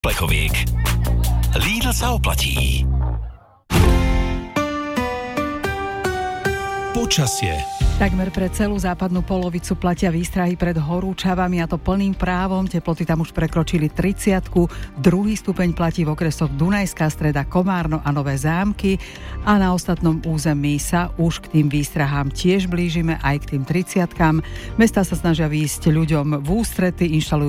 Plechoviek. Lidl sa oplatí. Počasie. Takmer pre celú západnú polovicu platia výstrahy pred horúčavami, a to plným právom. Teploty tam už prekročili 30-ku. Druhý stupeň platí v okresoch Dunajská Streda, Komárno a Nové Zámky. A na ostatnom území sa už k tým výstrahám tiež blížime, aj k tým 30-kám. Mestá sa snažia výjsť ľuďom v ústrety, inštalujú